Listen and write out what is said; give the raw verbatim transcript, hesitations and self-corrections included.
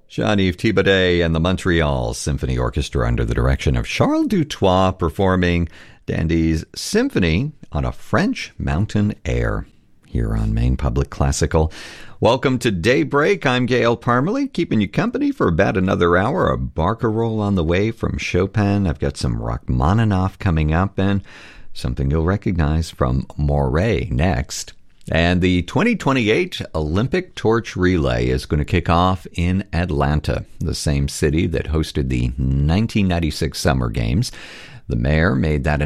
Jean-Yves Thibaudet and the Montreal Symphony Orchestra under the direction of Charles Dutoit performing Dandy's Symphony on a French mountain air here on Maine Public Classical. Welcome to Daybreak. I'm Gail Parmalee, keeping you company for about another hour. A barcarolle on the way from Chopin. I've got some Rachmaninoff coming up and something you'll recognize from Moret next. And the twenty twenty-eight Olympic Torch Relay is going to kick off in Atlanta, the same city that hosted the nineteen ninety-six Summer Games. The mayor made that